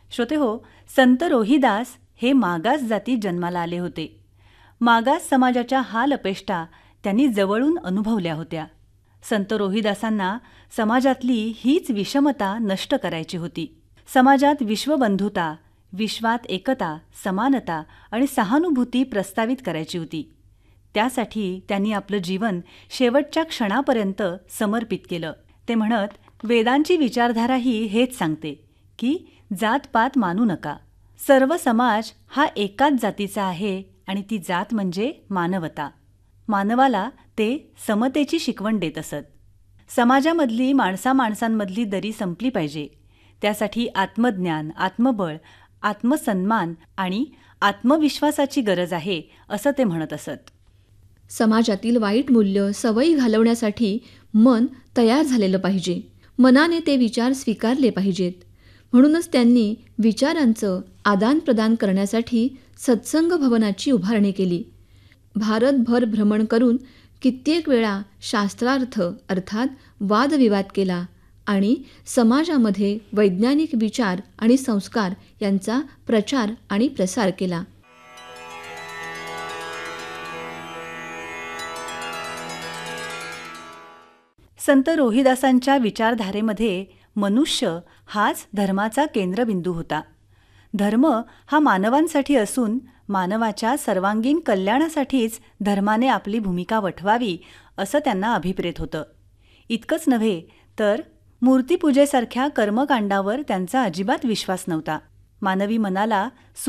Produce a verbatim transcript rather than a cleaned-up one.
श्रोतेहो, संत रोहिदास हे मागास जाती जन्माला आले होते. मागास समाजाच्या हाल अपेष्टा त्यांनी जवळून अनुभवल्या होत्या. संत रोहिदासांना समाजातली हीच विषमता नष्ट करायची होती. समाजात विश्वबंधुता, विश्वात एकता, समानता आणि सहानुभूती प्रस्तावित करायची होती. त्यासाठी त्यांनी आपलं जीवन शेवटच्या क्षणापर्यंत समर्पित केलं. ते म्हणत, वेदांची विचारधाराही हेच सांगते की जातपात मानू नका. सर्व समाज हा एकाच जातीचा आहे आणि ती जात म्हणजे मानवता. मानवाला ते समतेची शिकवण देत असत. समाजामधली माणसा माणसांमधली दरी संपली पाहिजे. त्यासाठी आत्मज्ञान, आत्मबळ, आत्मसन्मान आणि आत्मविश्वासाची गरज आहे असं ते म्हणत असत. समाजातील वाईट मूल्य सवयी घालवण्यासाठी मन तयार झालेलं पाहिजे. मनाने ते विचार स्वीकारले पाहिजेत. म्हणूनच त्यांनी विचारांचं आदानप्रदान करण्यासाठी सत्संग भवनाची उभारणी केली. भारतभर भ्रमण करून कित्येक वेळा शास्त्रार्थ अर्थात वादविवाद केला आणि समाजामध्ये वैज्ञानिक विचार आणि संस्कार यांचा प्रचार आणि प्रसार केला. संत रोहिदासांच्या विचारधारेमध्ये मनुष्य हाच धर्माचा केंद्रबिंदू होता. धर्म हा मानवांसाठी असून मानवाच्या सर्वांगीण कल्याणासाठीच धर्माने आपली भूमिका वठवावी असं त्यांना अभिप्रेत होतं. इतकंच नव्हे तर मूर्तिपूजेसारख्या कर्मकांडावर त्यांचा अजिबात विश्वास नव्हता. मानवी मनाला